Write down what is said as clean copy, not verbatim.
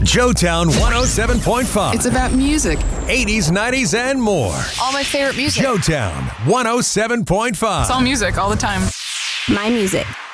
Joetown 107.5. It's about music. 80s, 90s, and more. All my favorite music. Joetown 107.5. It's all music all the time. My music.